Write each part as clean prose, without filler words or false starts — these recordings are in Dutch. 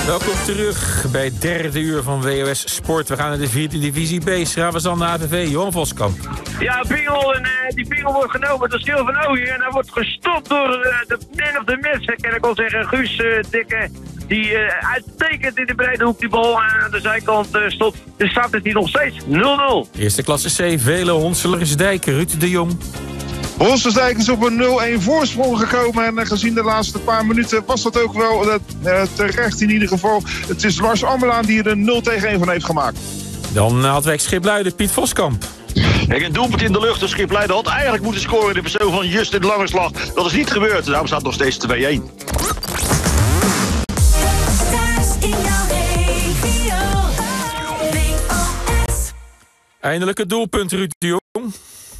Welkom terug bij het derde uur van WOS Sport. We gaan naar de vierde divisie B. Schravenzande AVV, Johan Voskamp. Ja, pingel. En die pingel wordt genomen door Sil van Ooyen. En hij wordt gestopt door de man of the match. Kan ik wel zeggen, Guus Dikke. Die uitstekend in de brede hoek die bal aan de zijkant stopt. Dus staat het hier nog steeds 0-0. Eerste klasse C, Vele, Honselersdijk, Ruud de Jong. Honselersdijk is op een 0-1 voorsprong gekomen. En gezien de laatste paar minuten was dat ook wel terecht in ieder geval. Het is Lars Ammelaan die er 0-1 van heeft gemaakt. Dan Naaldwijk Schipluiden, Piet Voskamp. Kijk, een doelpunt in de lucht. De Schipluiden had eigenlijk moeten scoren in de persoon van Justin Langerslag. Dat is niet gebeurd. Daarom staat het nog steeds 2-1. Eindelijk het doelpunt, Ruud de Jong.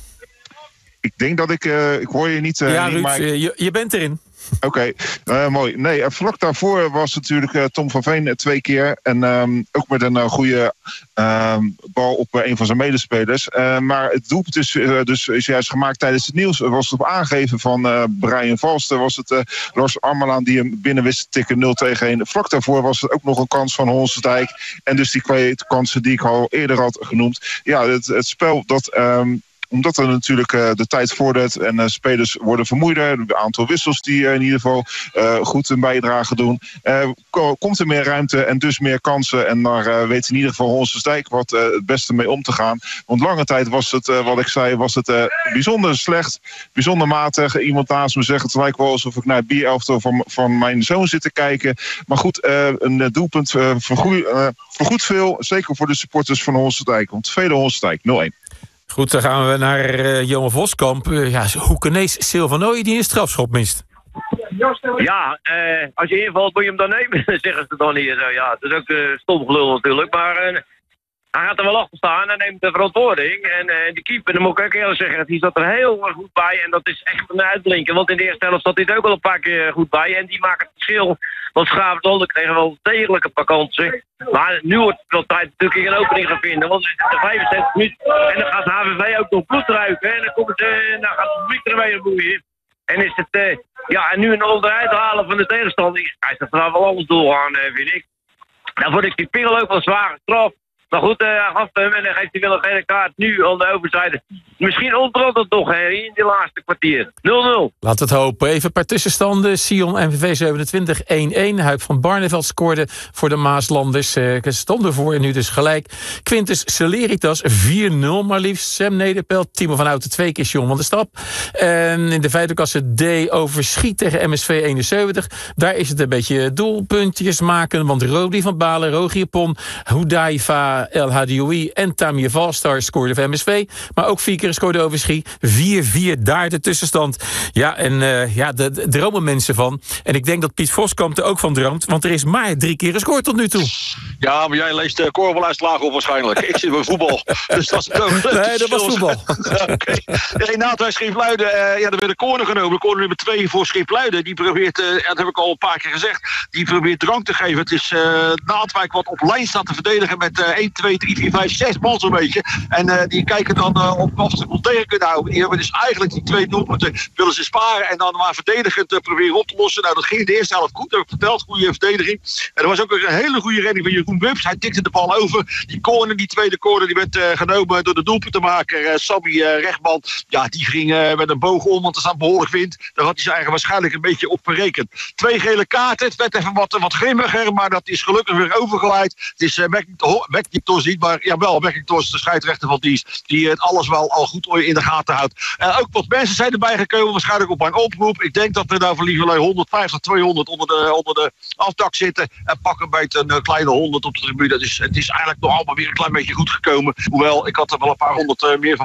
Ik denk dat ik hoor je niet. Ja, Ruud, maar... je bent erin. Oké, mooi. Nee, vlak daarvoor was natuurlijk Tom van Veen 2 keer. En ook met een goede bal op een van zijn medespelers. Maar het doelpunt is juist gemaakt tijdens het nieuws. Was het op aangeven van Brian Valster. Was het Lars Ammelaan die hem binnen wist te tikken 0-1. Vlak daarvoor was het ook nog een kans van Honsdijk. En dus die 2 kansen die ik al eerder had genoemd. Ja, het spel dat... Omdat er natuurlijk de tijd vordert en spelers worden vermoeider. Een aantal wissels die in ieder geval goed een bijdrage doen. Komt er meer ruimte en dus meer kansen. En daar weet in ieder geval Honsdijk wat het beste mee om te gaan. Want lange tijd was het, wat ik zei, was het bijzonder slecht. Bijzonder matig. Iemand naast me zegt, het lijkt wel alsof ik naar het bierelftal van mijn zoon zit te kijken. Maar goed, een doelpunt vergoedt veel. Zeker voor de supporters van Honsdijk. Want Vele Honsdijk 0-1. Goed, dan gaan we naar Johan Voskamp. Hoekenees Sil van Ooyen die een strafschop mist. Ja, als je invalt moet je hem dan nemen, zeggen ze dan hier. Ja, het is ook stom gelul natuurlijk, maar hij gaat er wel achter staan en neemt de verantwoording. En de keeper, dan moet ik ook eerlijk zeggen, die zat er heel goed bij. En dat is echt een uitblinken, want in de eerste helft zat hij er ook wel een paar keer goed bij. En die maken het verschil. Want Schravenzande kregen wel degelijk een paar kansen. Maar nu wordt het wel tijd natuurlijk een opening gaan vinden. Want het is de 75 minuten. En dan gaat de HVV ook nog bloed ruiken. En dan gaat het publiek er weer boeien. En is het, en nu een onderuit halen van de tegenstander. Hij staat er wel alles doorgaan, vind ik. Dan vond ik die pingel ook wel zwaar gestraft. Maar goed, hij gaf hem en dan geeft hij wel een gele kaart nu aan de overzijde. Misschien ontbrandt het nog in die laatste kwartier. 0-0. Laten we het hopen. Even een paar tussenstanden. Sion MVV 27 1-1. Huib van Barneveld scoorde voor de Maaslanders. Ze stonden voor en nu dus gelijk. Quintus Celeritas 4-0 maar liefst. Sam Nederpelt, Timo van Houten 2 keer John van der Stap. En in de vijfde klasse D Overschiet tegen MSV 71. Daar is het een beetje doelpuntjes maken. Want Rodi van Balen, Rogier Pon, Houdaifa, El Hadioui en Tamir Valstar scoorden voor MSV. Maar ook 4 keer scoorde Overschie. 4-4 daar de tussenstand. Ja, en daar dromen mensen van. En ik denk dat Piet Voskamp er ook van droomt. Want er is maar 3 keer gescoord tot nu toe. Ja, maar jij leest korrebeluislagen op waarschijnlijk. Ik zit bij voetbal. Dus dat is ook... Nee, dat was voetbal. Okay. Nee, Naaldwijk Schipluiden, er werd een corner genomen. De corner nummer 2 voor Schipluiden. Die probeert, dat heb ik al een paar keer gezegd, die probeert drank te geven. Het is Naaldwijk wat op lijn staat te verdedigen met 1, 2, 3, 4, 5, 6 man zo'n beetje. En die kijken dan op of ze het tegen kunnen houden. Die hebben dus eigenlijk die 2 doelpunten willen ze sparen en dan maar verdedigend proberen op te lossen. Nou, dat ging in de eerste helft goed. Dat heb ik verteld, goede verdediging. En er was ook een hele goede redding van Jeroen Bubs. Hij tikte de bal over. Die corner, die tweede corner, die werd genomen door de doelpuntenmaker Sammy Rechtman. Ja, die ging met een boog om, want er staat behoorlijk wind. Daar had hij ze eigenlijk waarschijnlijk een beetje op berekend. 2 gele kaarten. Het werd even wat grimmiger, maar dat is gelukkig weer overgeleid. Het is McIntosh niet, maar jawel, McIntosh, de scheidsrechter van dienst, die het alles wel al goed in de gaten houdt. Ook wat mensen zijn erbij gekomen, waarschijnlijk op mijn oproep. Ik denk dat we daar voor liever 150, 200 onder de afdak zitten. En pakken bij een kleine 100 op de tribune. Het is eigenlijk nog allemaal weer een klein beetje goed gekomen. Hoewel, ik had er wel een paar 100 meer van